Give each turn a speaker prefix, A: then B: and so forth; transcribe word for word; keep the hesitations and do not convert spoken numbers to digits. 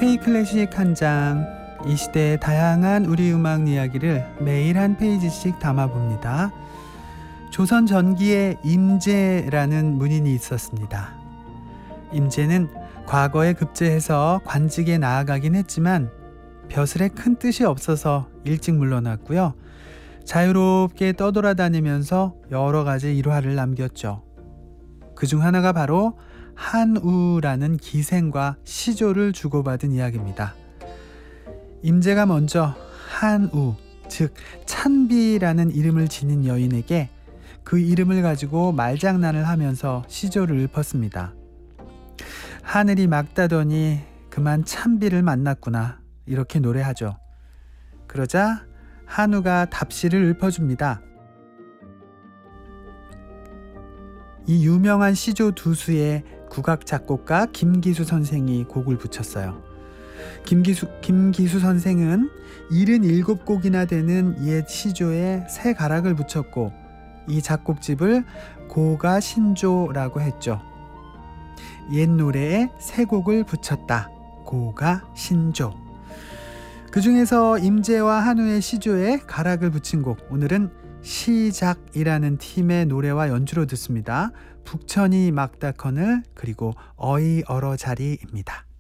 A: K클래식 한 장, 이 시대의 다양한 우리 음악 이야기를 매일 한 페이지씩 담아봅니다. 조선 전기에 임제라는 문인이 있었습니다. 임제는 과거에 급제해서 관직에 나아가긴 했지만 벼슬에 큰 뜻이 없어서 일찍 물러났고요. 자유롭게 떠돌아다니면서 여러 가지 일화를 남겼죠. 그중 하나가 바로 한우라는 기생과 시조를 주고받은 이야기입니다. 임제가 먼저 한우, 즉 찬비라는 이름을 지닌 여인에게 그 이름을 가지고 말장난을 하면서 시조를 읊었습니다. 하늘이 맑다더니 그만 찬비를 만났구나, 이렇게 노래하죠. 그러자 한우가 답시를 읊어줍니다. 이 유명한 시조 두 수에 국악 작곡가 김기수 선생이 곡을 붙였어요. 김기수, 김기수 선생은 칠십칠 곡이나 되는 옛 시조에 새 가락을 붙였고 이 작곡집을 고가 신조라고 했죠. 옛 노래에 새 곡을 붙였다. 고가 신조. 그 중에서 임제와 한우의 시조에 가락을 붙인 곡, 오늘은 시작이라는 팀의 노래와 연주로 듣습니다. 북천이 막다커늘, 그리고 어이 얼어 자리입니다.